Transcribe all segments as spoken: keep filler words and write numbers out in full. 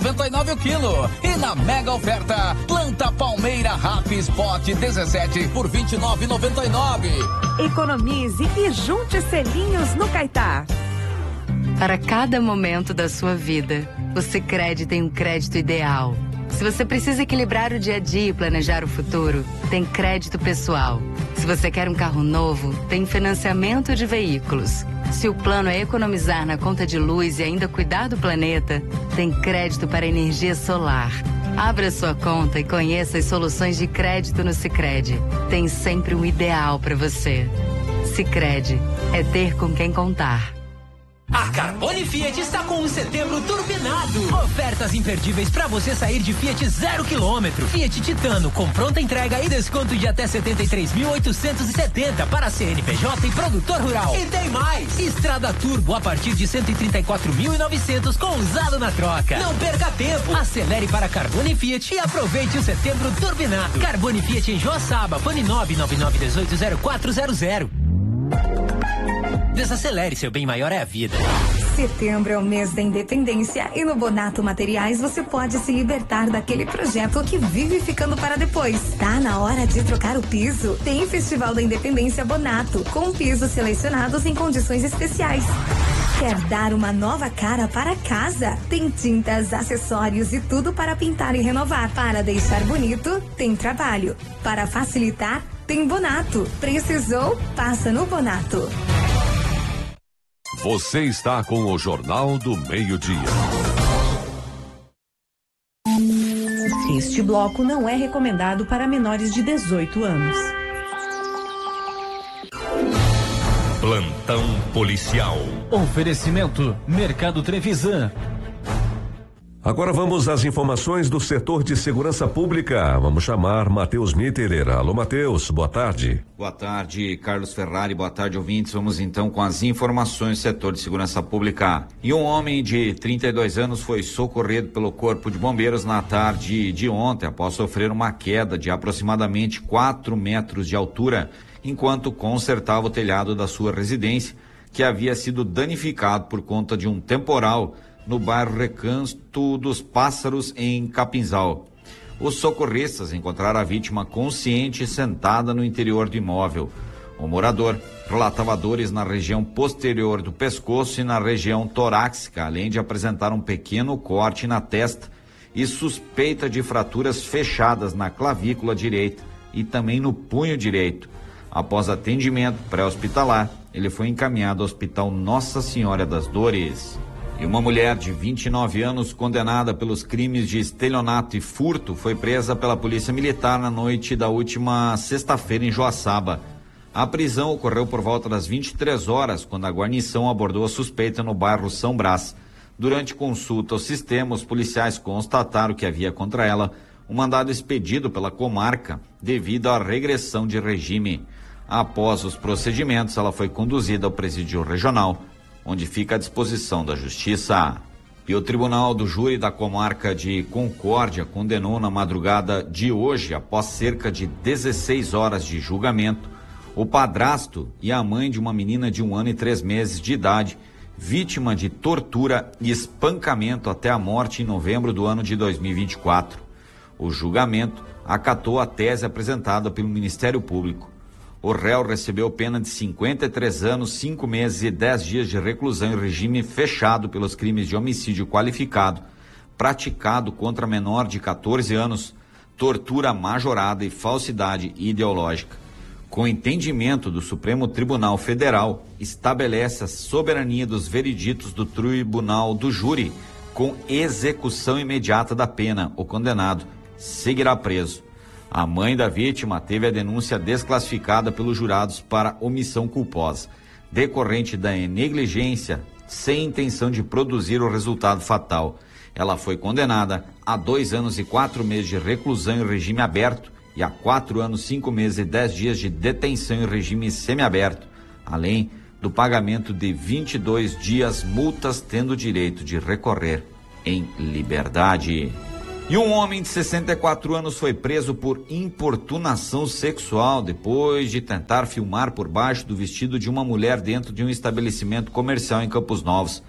noventa e nove o quilo. E na mega oferta, planta palmeira Rapis pote dezessete por vinte e nove e noventa e nove. Economize e junte selinhos no Caetá. Para cada momento da sua vida, o Sicredi tem um crédito ideal. Se você precisa equilibrar o dia a dia e planejar o futuro, tem crédito pessoal. Se você quer um carro novo, tem financiamento de veículos. Se o plano é economizar na conta de luz e ainda cuidar do planeta, tem crédito para energia solar. Abra sua conta e conheça as soluções de crédito no Sicredi. Tem sempre um ideal para você. Sicredi é ter com quem contar. A Carbone Fiat está com um setembro turbinado. Ofertas imperdíveis para você sair de Fiat zero quilômetro. Fiat Titano com pronta entrega e desconto de até setenta e três mil oitocentos e setenta para C N P J e produtor rural. E tem mais! Estrada Turbo a partir de cento e trinta e quatro mil e novecentos com usado na troca. Não perca tempo. Acelere para Carbone Fiat e aproveite o setembro turbinado. Carbone Fiat em Joaçaba. Fone nove nove nove um oito zero quatro zero zero. Desacelere, seu bem maior é a vida. Setembro é o mês da independência e no Bonato Materiais você pode se libertar daquele projeto que vive ficando para depois. Tá na hora de trocar o piso? Tem Festival da Independência Bonato, com pisos selecionados em condições especiais. Quer dar uma nova cara para casa? Tem tintas, acessórios e tudo para pintar e renovar. Para deixar bonito, tem trabalho. Para facilitar, tem Bonato. Precisou? Passa no Bonato. Você está com o Jornal do Meio-Dia. Este bloco não é recomendado para menores de dezoito anos. Plantão policial. Oferecimento Mercado Trevisan. Agora vamos às informações do setor de segurança pública. Vamos chamar Matheus Mitterer. Alô, Matheus, boa tarde. Boa tarde, Carlos Ferrari, boa tarde, ouvintes. Vamos então com as informações do setor de segurança pública. E um homem de trinta e dois anos foi socorrido pelo Corpo de Bombeiros na tarde de ontem, após sofrer uma queda de aproximadamente quatro metros de altura, enquanto consertava o telhado da sua residência, que havia sido danificado por conta de um temporal no bairro Recanto dos Pássaros, em Capinzal. Os socorristas encontraram a vítima consciente e sentada no interior do imóvel. O morador relatava dores na região posterior do pescoço e na região torácica, além de apresentar um pequeno corte na testa e suspeita de fraturas fechadas na clavícula direita e também no punho direito. Após atendimento pré-hospitalar, ele foi encaminhado ao Hospital Nossa Senhora das Dores. E uma mulher de vinte e nove anos, condenada pelos crimes de estelionato e furto, foi presa pela Polícia Militar na noite da última sexta-feira em Joaçaba. A prisão ocorreu por volta das vinte e três horas, quando a guarnição abordou a suspeita no bairro São Brás. Durante consulta ao sistema, os policiais constataram que havia contra ela um mandado expedido pela comarca devido à regressão de regime. Após os procedimentos, ela foi conduzida ao presídio regional, onde fica à disposição da Justiça. E o Tribunal do Júri da Comarca de Concórdia condenou na madrugada de hoje, após cerca de dezesseis horas de julgamento, o padrasto e a mãe de uma menina de um ano e três meses de idade, vítima de tortura e espancamento até a morte em novembro do ano de dois mil e vinte e quatro. O julgamento acatou a tese apresentada pelo Ministério Público. O réu recebeu pena de cinquenta e três anos, cinco meses e dez dias de reclusão em regime fechado pelos crimes de homicídio qualificado, praticado contra menor de quatorze anos, tortura majorada e falsidade ideológica. Com entendimento do Supremo Tribunal Federal, estabelece a soberania dos vereditos do Tribunal do Júri, com execução imediata da pena. O condenado seguirá preso. A mãe da vítima teve a denúncia desclassificada pelos jurados para omissão culposa, decorrente da negligência sem intenção de produzir o resultado fatal. Ela foi condenada a dois anos e quatro meses de reclusão em regime aberto e a quatro anos, cinco meses e dez dias de detenção em regime semiaberto, além do pagamento de vinte e dois dias multas, tendo direito de recorrer em liberdade. E um homem de sessenta e quatro anos foi preso por importunação sexual depois de tentar filmar por baixo do vestido de uma mulher dentro de um estabelecimento comercial em Campos Novos.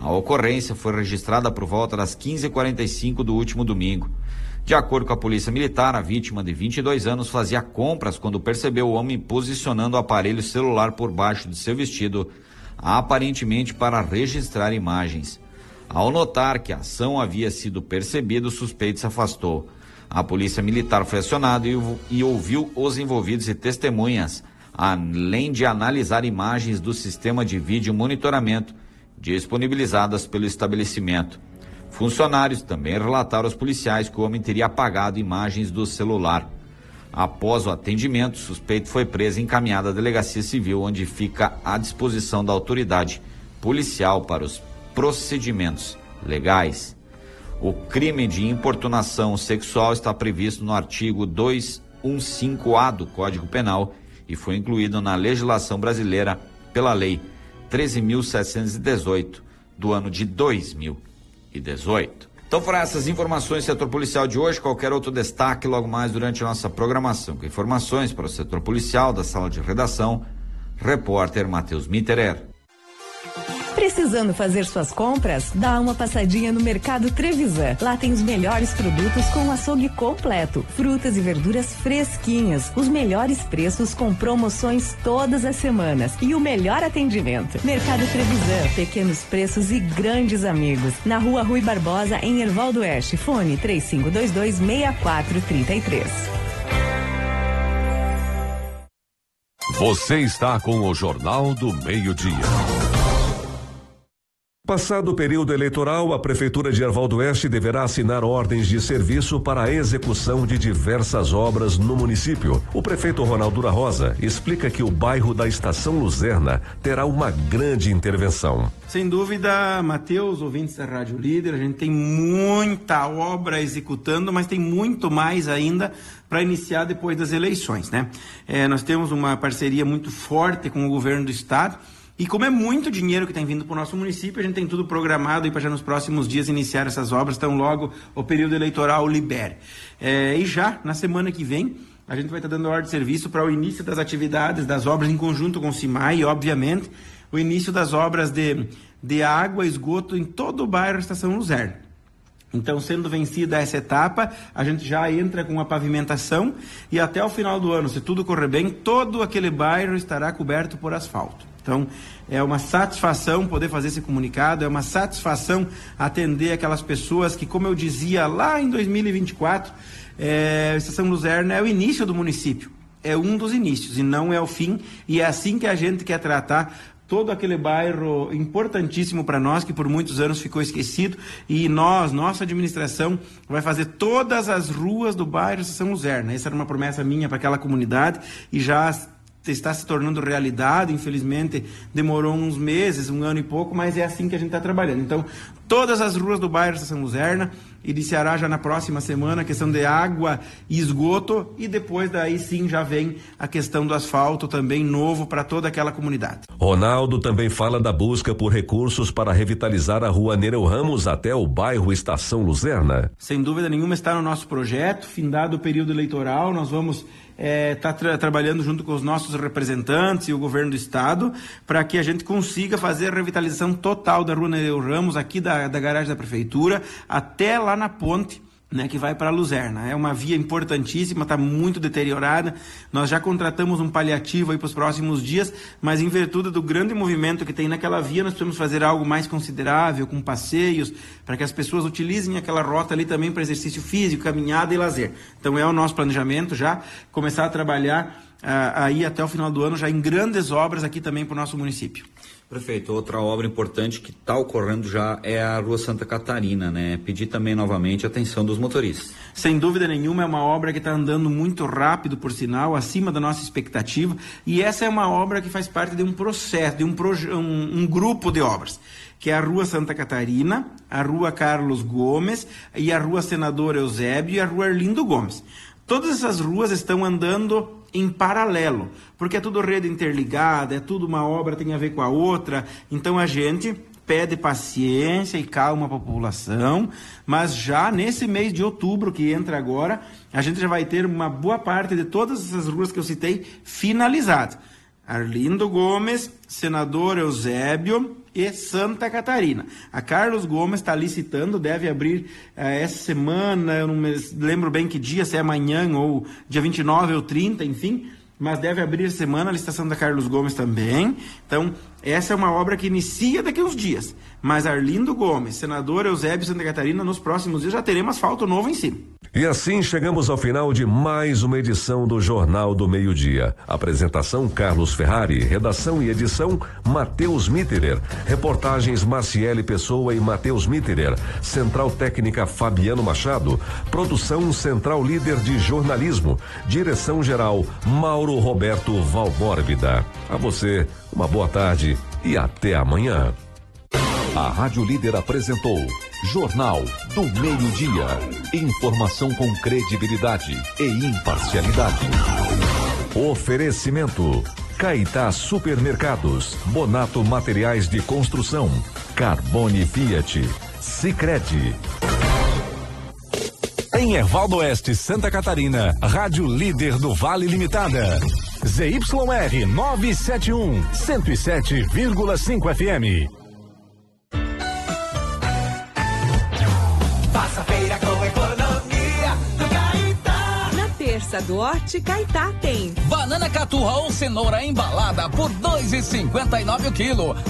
A ocorrência foi registrada por volta das quinze e quarenta e cinco do último domingo. De acordo com a Polícia Militar, a vítima de vinte e dois anos fazia compras quando percebeu o homem posicionando o aparelho celular por baixo de seu vestido, aparentemente para registrar imagens. Ao notar que a ação havia sido percebida, o suspeito se afastou. A Polícia Militar foi acionada e, e ouviu os envolvidos e testemunhas, além de analisar imagens do sistema de vídeo monitoramento disponibilizadas pelo estabelecimento. Funcionários também relataram aos policiais que o homem teria apagado imagens do celular. Após o atendimento, o suspeito foi preso e encaminhado à Delegacia Civil, onde fica à disposição da autoridade policial para os procedimentos legais. O crime de importunação sexual está previsto no artigo duzentos e quinze A do Código Penal e foi incluído na legislação brasileira pela Lei treze mil setecentos e dezoito do ano de dois mil e dezoito. Então foram essas informações do setor policial de hoje. Qualquer outro destaque logo mais durante a nossa programação. Com informações para o setor policial da sala de redação, repórter Matheus Mitterer. Precisando fazer suas compras? Dá uma passadinha no Mercado Trevisan. Lá tem os melhores produtos com o açougue completo. Frutas e verduras fresquinhas. Os melhores preços com promoções todas as semanas. E o melhor atendimento. Mercado Trevisan. Pequenos preços e grandes amigos. Na rua Rui Barbosa, em Erval do Oeste. Fone três cinco dois dois, seis quatro três três. Você está com o Jornal do Meio-Dia. Passado o período eleitoral, a Prefeitura de Erval do Oeste deverá assinar ordens de serviço para a execução de diversas obras no município. O prefeito Ronaldo da Rosa explica que o bairro da Estação Luzerna terá uma grande intervenção. Sem dúvida, Matheus, ouvintes da Rádio Líder, a gente tem muita obra executando, mas tem muito mais ainda para iniciar depois das eleições, né? É, nós temos uma parceria muito forte com o governo do estado. E como é muito dinheiro que tem vindo para o nosso município, a gente tem tudo programado para já nos próximos dias iniciar essas obras, então logo o período eleitoral libere. É, e já na semana que vem, a gente vai estar dando ordem de serviço para o início das atividades, das obras em conjunto com o CIMAI e, obviamente, o início das obras de, de água e esgoto em todo o bairro Estação Luzerna. Então, sendo vencida essa etapa, a gente já entra com a pavimentação e até o final do ano, se tudo correr bem, todo aquele bairro estará coberto por asfalto. Então, é uma satisfação poder fazer esse comunicado, é uma satisfação atender aquelas pessoas que, como eu dizia lá em dois mil e vinte e quatro, é, a Estação Luzerna é o início do município, é um dos inícios e não é o fim, e é assim que a gente quer tratar todo aquele bairro importantíssimo para nós, que por muitos anos ficou esquecido, e nós, nossa administração, vai fazer todas as ruas do bairro Estação Luzerna. Essa era uma promessa minha para aquela comunidade e já está se tornando realidade. Infelizmente demorou uns meses, um ano e pouco, mas é assim que a gente está trabalhando. Então, todas as ruas do bairro Estação Luzerna, iniciará já na próxima semana a questão de água e esgoto, e depois daí sim já vem a questão do asfalto também novo para toda aquela comunidade. Ronaldo também fala da busca por recursos para revitalizar a rua Nereu Ramos até o bairro Estação Luzerna. Sem dúvida nenhuma está no nosso projeto. Findado o período eleitoral, nós vamos É, tá tra- trabalhando junto com os nossos representantes e o governo do estado para que a gente consiga fazer a revitalização total da rua Nereu Ramos, aqui da, da garagem da prefeitura, até lá na ponte, né, que vai para a Luzerna. É uma via importantíssima, está muito deteriorada. Nós já contratamos um paliativo aí para os próximos dias, mas em virtude do grande movimento que tem naquela via, nós precisamos fazer algo mais considerável, com passeios, para que as pessoas utilizem aquela rota ali também para exercício físico, caminhada e lazer. Então é o nosso planejamento já, começar a trabalhar ah, aí até o final do ano, já em grandes obras aqui também para o nosso município. Prefeito, outra obra importante que está ocorrendo já é a Rua Santa Catarina, né? Pedir também novamente a atenção dos motoristas. Sem dúvida nenhuma, é uma obra que está andando muito rápido, por sinal, acima da nossa expectativa, e essa é uma obra que faz parte de um processo, de um, proje- um, um grupo de obras, que é a Rua Santa Catarina, a Rua Carlos Gomes e a Rua Senador Eusébio e a Rua Arlindo Gomes. Todas essas ruas estão andando em paralelo, porque é tudo rede interligada, é tudo uma obra, tem a ver com a outra. Então a gente pede paciência e calma para a população, mas já nesse mês de outubro que entra agora, a gente já vai ter uma boa parte de todas essas ruas que eu citei finalizadas. Arlindo Gomes, Senador Eusébio e Santa Catarina. A Carlos Gomes está licitando, deve abrir uh, essa semana, eu não me lembro bem que dia, se é amanhã ou dia vinte e nove ou trinta, enfim, mas deve abrir essa semana a licitação da Carlos Gomes também. Então, essa é uma obra que inicia daqui a uns dias. Mas Arlindo Gomes, senador Eusébio Santa Catarina, nos próximos dias já teremos asfalto novo em cima. E assim chegamos ao final de mais uma edição do Jornal do Meio-Dia. Apresentação Carlos Ferrari, redação e edição Matheus Mitterer, reportagens Marciele Pessoa e Matheus Mitterer, central técnica Fabiano Machado, produção Central Líder de Jornalismo, direção geral Mauro Roberto Valmórbida. A você, uma boa tarde e até amanhã. A Rádio Líder apresentou Jornal do Meio-Dia. Informação com credibilidade e imparcialidade. Oferecimento: Caetá Supermercados, Bonato Materiais de Construção, Carbone Fiat, Sicredi. Em Ervaldo Oeste, Santa Catarina, Rádio Líder do Vale Limitada. Z Y R novecentos e setenta e um, cento e sete vírgula cinco F M. Faça feira com economia do Caetá. Na terça do Horti, Caetá tem banana caturra ou cenoura embalada por dois e cinquenta e nove o quilo.